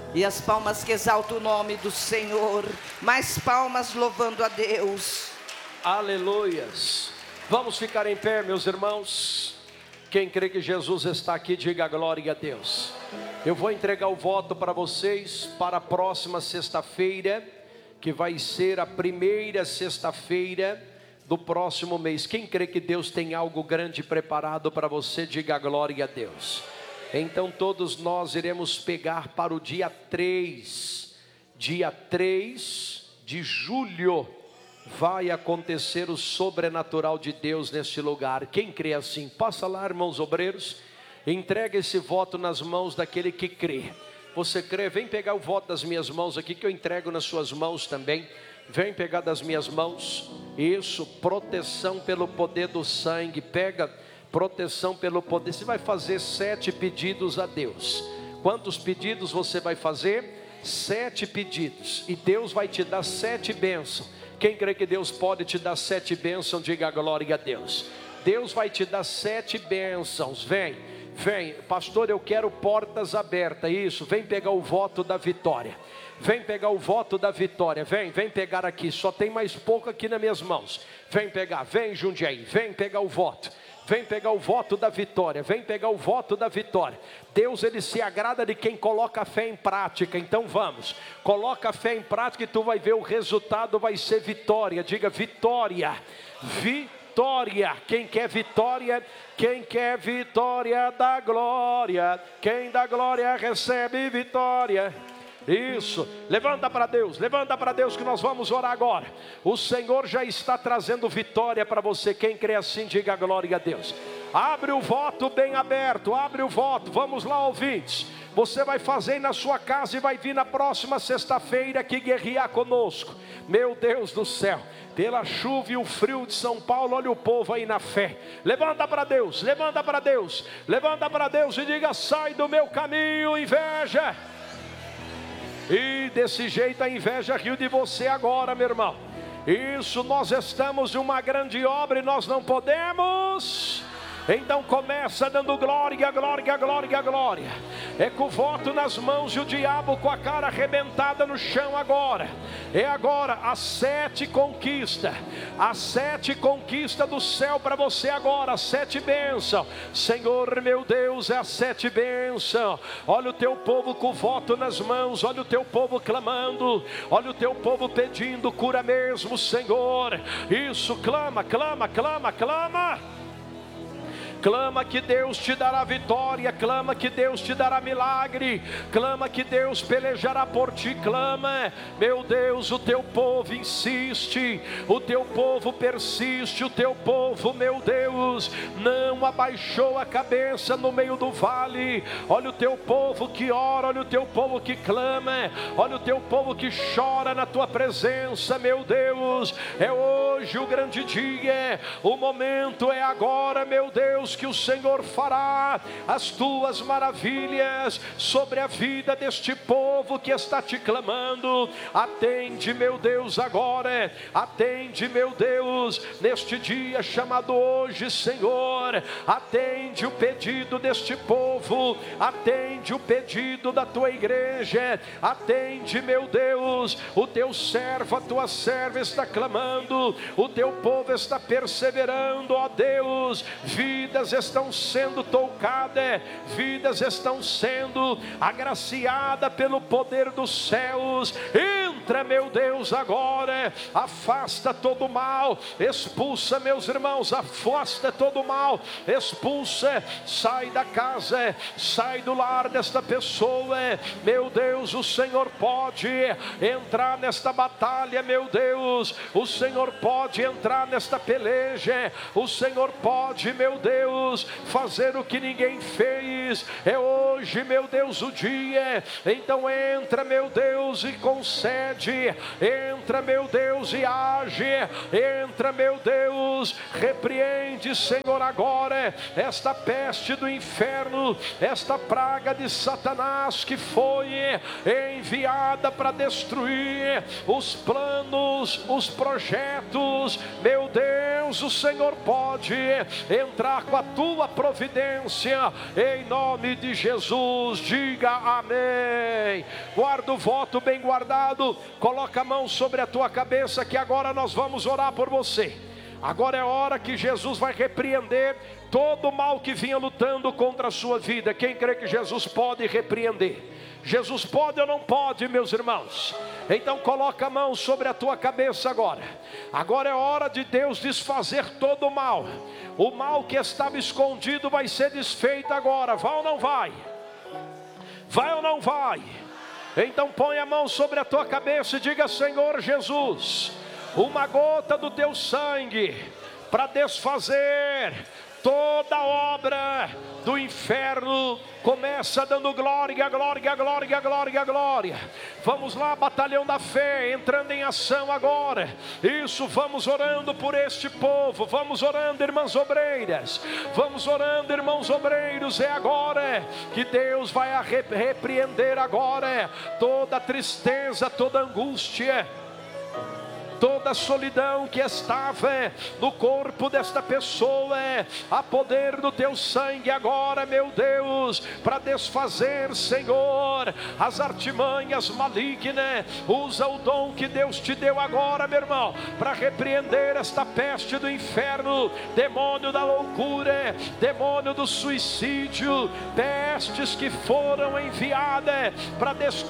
E as palmas que exaltam o nome do Senhor. Mais palmas louvando a Deus. Aleluias. Vamos ficar em pé, meus irmãos. Quem crê que Jesus está aqui, diga glória a Deus. Eu vou entregar o voto para vocês para a próxima sexta-feira, que vai ser a primeira sexta-feira do próximo mês. Quem crê que Deus tem algo grande preparado para você, diga glória a Deus. Então todos nós iremos pegar para o dia 3 de julho, vai acontecer o sobrenatural de Deus neste lugar. Quem crê assim? Passa lá, irmãos obreiros, entrega esse voto nas mãos daquele que crê. Você crê? Vem pegar o voto das minhas mãos aqui, que eu entrego nas suas mãos também. Vem pegar das minhas mãos. Isso, proteção pelo poder do sangue. Pega proteção pelo poder. Você vai fazer 7 pedidos a Deus. Quantos pedidos você vai fazer? 7 pedidos. E Deus vai te dar 7 bênçãos. Quem crê que Deus pode te dar 7 bênçãos, diga glória a Deus. Deus vai te dar 7 bênçãos. Vem, pastor, eu quero portas abertas. Isso, vem pegar o voto da vitória. Vem pegar o voto da vitória. Vem pegar aqui. Só tem mais pouco aqui nas minhas mãos. Vem pegar, vem Jundiaí. Vem pegar o voto. Vem pegar o voto da vitória. Vem pegar o voto da vitória. Deus, ele se agrada de quem coloca a fé em prática. Então vamos, coloca a fé em prática e tu vai ver o resultado, vai ser vitória. Diga vitória, vitória. Quem quer vitória? Quem quer vitória dá glória. Quem dá glória recebe vitória. Isso, levanta para Deus que nós vamos orar agora. O Senhor já está trazendo vitória para você. Quem crê assim, diga glória a Deus. Abre o voto bem aberto, abre o voto. Vamos lá, ouvintes. Você vai fazer na sua casa e vai vir na próxima sexta-feira aqui guerrear conosco. Meu Deus do céu, pela chuva e o frio de São Paulo, olha o povo aí na fé. Levanta para Deus, levanta para Deus, levanta para Deus e diga: sai do meu caminho, inveja. E desse jeito a inveja riu de você agora, meu irmão. Isso, nós estamos em uma grande obra e nós não podemos. Então começa dando glória, glória, glória, glória. É com o voto nas mãos e o diabo com a cara arrebentada no chão agora. É agora as 7 conquistas. As 7 conquistas do céu para você agora. As 7 bênçãos. Senhor meu Deus, é as 7 bênçãos. Olha o teu povo com o voto nas mãos. Olha o teu povo clamando. Olha o teu povo pedindo cura mesmo, Senhor. Isso, clama, clama, clama, clama. Clama que Deus te dará vitória, clama que Deus te dará milagre, clama que Deus pelejará por ti, clama. Meu Deus, o teu povo insiste, o teu povo persiste, o teu povo, meu Deus, não abaixou a cabeça no meio do vale. Olha o teu povo que ora, olha o teu povo que clama, olha o teu povo que chora na tua presença, meu Deus. É hoje o grande dia, o momento é agora, meu Deus, que o Senhor fará as tuas maravilhas sobre a vida deste povo que está te clamando. Atende, meu Deus, agora. Atende, meu Deus, neste dia chamado hoje, Senhor. Atende o pedido deste povo. Atende o pedido da tua igreja. Atende, meu Deus, o teu servo, a tua serva está clamando. O teu povo está perseverando, ó Deus. Vidas estão sendo tocadas, vidas estão sendo agraciadas pelo poder dos céus. Entra, meu Deus, agora. Afasta todo o mal, expulsa, meus irmãos, afasta todo o mal, expulsa, sai da casa, sai do lar desta pessoa. Meu Deus, o Senhor pode entrar nesta batalha, meu Deus, o Senhor pode entrar nesta peleja, o Senhor pode, meu Deus, fazer o que ninguém fez. É hoje, meu Deus, o dia. Então entra, meu Deus, e concede repreende. Entra, meu Deus, e age. Entra, meu Deus, repreende, Senhor, agora esta peste do inferno, esta praga de Satanás que foi enviada para destruir os planos, os projetos. Meu Deus, o Senhor pode entrar com a tua providência, em nome de Jesus. Diga amém. Guarda o voto bem guardado, coloca a mão sobre a tua cabeça, que agora nós vamos orar por você. Agora é a hora que Jesus vai repreender todo o mal que vinha lutando contra a sua vida. Quem crê que Jesus pode repreender? Jesus pode ou não pode, meus irmãos? Então coloca a mão sobre a tua cabeça agora. Agora é hora de Deus desfazer todo o mal. O mal que estava escondido vai ser desfeito agora. Vai ou não vai? Vai ou não vai? Então põe a mão sobre a tua cabeça e diga: Senhor Jesus, uma gota do teu sangue para desfazer toda a obra do inferno. Começa dando glória, glória, glória, glória, glória. Vamos lá, batalhão da fé, entrando em ação agora. Isso, vamos orando por este povo. Vamos orando, irmãs obreiras. Vamos orando, irmãos obreiros. É agora que Deus vai repreender agora toda tristeza, toda angústia, toda a solidão que estava no corpo desta pessoa. Há poder no teu sangue agora, meu Deus, para desfazer, Senhor, as artimanhas malignas. Usa o dom que Deus te deu agora, meu irmão, para repreender esta peste do inferno, demônio da loucura, demônio do suicídio, pestes que foram enviadas para destruir